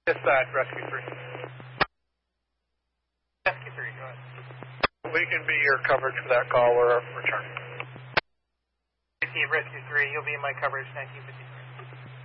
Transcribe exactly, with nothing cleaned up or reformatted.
Dispatch, Rescue three. Rescue three, go ahead. We can be your coverage for that call. We're returning. Rescue three, you'll be in my coverage, nineteen fifty-two.